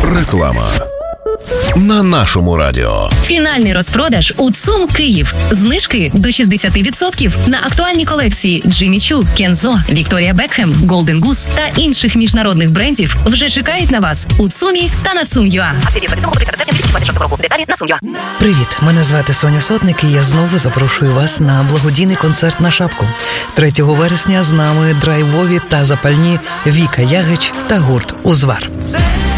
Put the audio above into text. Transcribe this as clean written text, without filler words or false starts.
Реклама на нашому радіо. Фінальний розпродаж у ЦУМ Київ. Знижки до 60% на актуальні колекції Джиммі Чу, Кензо, Вікторія Бекхем, Golden Goose та інших міжнародних брендів вже чекають на вас у ЦУМі та на ЦУМ.ua. Привіт, мене звати Соня Сотник і я знову запрошую вас на благодійний концерт на шапку. 3 вересня з нами драйвові та запальні Віка Ягич та гурт «Узвар».